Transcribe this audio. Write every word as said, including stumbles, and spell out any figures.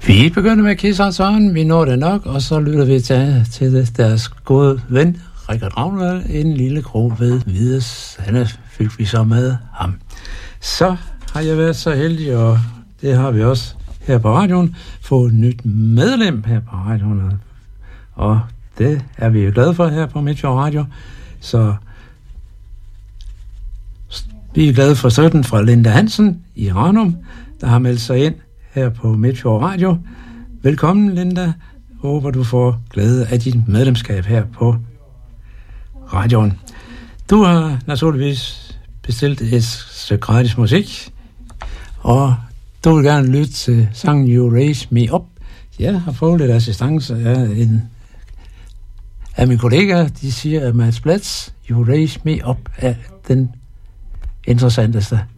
Vi begynder med Kiss og Søren, vi når det nok, og så lytter vi til, til deres gode ven, Richard Ravnvald, en lille krog ved Hvides. Han fik vi så med ham. Så har jeg været så heldig, og det har vi også her på radioen, få et nyt medlem her på radioen. Og det er vi jo glade for her på Midtfjord Radio. Så vi er glade for støtten fra Linda Hansen i Ranum, der har meldt sig ind her på Midtfjord Radio. Velkommen, Linda. Håber, du får glæde af dit medlemskab her på radioen. Du har naturligvis bestilt et stykke gratis musik, og du vil gerne lytte til sangen You Raise Me Up. Jeg har fået lidt assistance af en af mine kollegaer. De siger, at Mads Blats, You Raise Me Up er den interessanteste.